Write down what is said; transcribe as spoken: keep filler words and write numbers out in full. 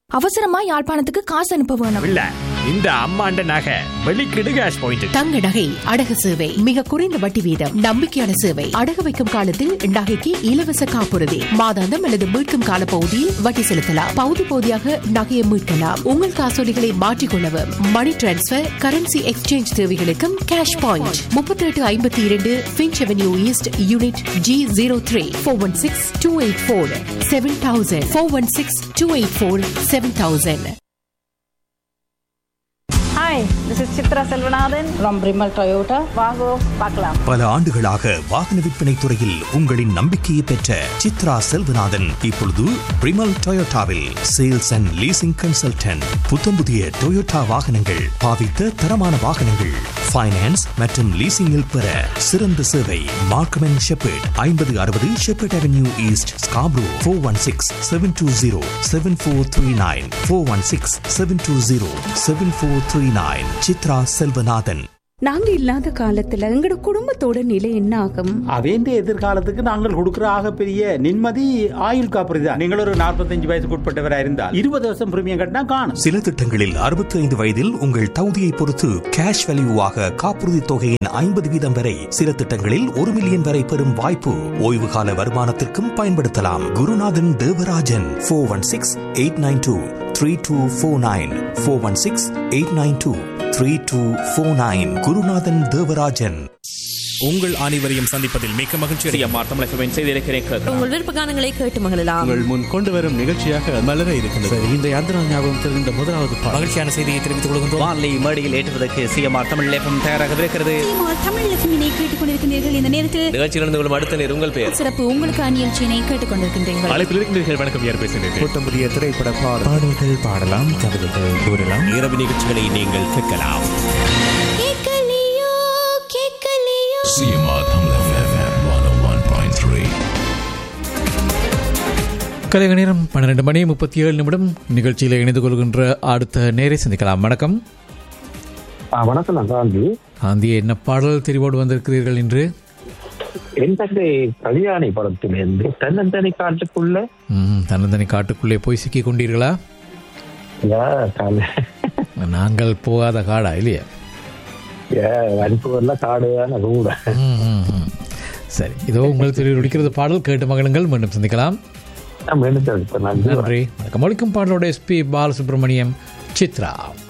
அவசரமா யாழ்ப்பாணத்துக்கு காசு அனுப்ப வேணும். இல்ல இந்த அம்மாண்ட நகை வெளிக்கிடு கேஷ் பாயிண்ட். தங்க நகை அடகு சேவை மிக குறைந்த வட்டி வீதம், நம்பிக்கையான சேவை. அடகு வைக்கும் காலத்தில் நகைக்கு இலவச காப்புறுதி, மாதாந்தம் அல்லது மீட்கும் கால பகுதியில் வட்டி செலுத்தலாம். பகுதி பகுதியாக நகையை மீட்கலாம். உங்கள் காசோலிகளை மாற்றிக்கொள்ளவும், மணி டிரான்ஸ்பர், கரன்சி எக்ஸ்சேஞ்ச் தேவைகளுக்கும் கேஷ் பாயிண்ட். முப்பத்தி எட்டு ஐம்பத்தி இரண்டு pinch avenue east unit G zero three four one six two eight four seven thousand four one six two eight four seven thousand. Hi, this is Chitra Selvanathan from Brimal Toyota. வாங்கோ பார்க்கலாம். பல ஆண்டுகளாக வாகன விற்பனை துறையில் உங்களின் நம்பிக்கையை பெற்ற சித்ரா செல்வநாதன் இப்பொழுது பிரிமல் டொயோட்டாவில் சேல்ஸ் அண்ட் லீசிங் கன்சல்டன்ட். புத்தம் புதிய டொயோட்டா வாகனங்கள், பாவித்த தரமான வாகனங்கள், ஃபைனான்ஸ் மற்றும் லீசிங்கில் பெற சிறந்த சேவை. மார்க்கம் அண்ட் ஷெப்பர்ட், ஐம்பது அறுபது shepherd avenue east, Scarborough. Four one six seven two zero seven four three nine four one six seven two zero seven four three nine. Chitra Selvanathan. நாங்க இல்லாத காலத்துல எங்கட குடும்பத்தோட நிலை என்ன ஆகும்? அவேண்ட எதிர்காலத்துக்கு நாங்கள் கொடுக்கிற ஆக பெரிய நிம்மதி ஆயுள் காப்பீடு தான். நீங்கள் ஒரு நாற்பத்தஞ்சு வயசுக்கு உட்பட்டவராக இருந்தால் இருபது வருஷம் பிரீமியம் கட்டினா காணும். சில திட்டங்களில் அறுபத்தி ஐந்து வயதில் உங்கள் தகுதியை பொறுத்து கேஷ் வேல்யூவாக காப்புறுதி தொகையின் ஐம்பது வீதம் வரை, சில திட்டங்களில் ஒரு மில்லியன் வரை பெறும் வாய்ப்பு. ஓய்வு கால வருமானத்திற்கும் பயன்படுத்தலாம். குருநாதன் Devarajan. Four one six eight nine two three two four nine four one six eight nine two three two four nine. குருநாதன் தேவராஜன். உங்கள் அனைவரையும் சந்திப்பதில் மிக்க மகிழ்ச்சி. உங்கள் விருப்ப கானங்களை கேட்டு மகிழலாம். உங்கள் முன் கொண்டு வரும் நிகழ்ச்சியாக மலர இருக்கின்றது. இந்த யாத்திரா ஞாபகம் தெரிந்த முதலாவது மகிழ்ச்சியான செய்தியை தெரிவித்துக் கொள்கின்றோம். வான்லை மேடையில் ஏற்றுவதற்கு சிஎம்ஆர் தமிழ் எஃப்எம் தயாராக இருக்கிறது. தமிழ் எஃப்எம்மினை கேட்டுக் கொண்டிருக்கிறீர்கள். இந்த நேரத்தில் நிகழ்ச்சியிலிருந்து கொள்ளும் அடுத்த நேரம் உங்கள் பெயர் சிறப்பு உங்களுக்கான நிகழ்ச்சியினை கேட்டுக் கொண்டிருக்கின்றீர்கள். அழைப்பில் இருக்கின்றீர்கள். வணக்கம். யார் பேசுகிறீர்கள்? கூட்டம் புதிய திரைப்பட பாடல்கள் பாடலாம், கவிதைகள் கூறலாம். இரவு நிகழ்ச்சிகளை நீங்கள் கேட்கலாம். கலைக நேரம் பன்னிரண்டு மணி முப்பத்தி ஏழு நிமிடம். நிகழ்ச்சியில் இணைந்து கொள்கின்ற அடுத்த நேரை சந்திக்கலாம். வணக்கம். வணக்கம் காந்தி. காந்தி, என்ன பாடல் தெரிவோடு வந்திருக்கிறீர்கள் என்று? என் தங்கை கல்யாணி படத்திலிருந்து தன்னந்தனி காட்டுக்குள்ள. ம் தன்னந்தனி காட்டுக்குள்ளே போய் சிக்கி கொண்டீர்களா? நாங்கள் போகாத காடா இல்லையா? காடு கூட. சரி, இதோ உங்கள் தெரிவு முடிக்கிறது பாடல் கேட்டு மகளுங்கள். மீண்டும் சந்திக்கலாம். நன்றி. வணக்கம். ஒழிக்கும் பாடலோட எஸ்பி பாலசுப்ரமணியம், சித்ரா.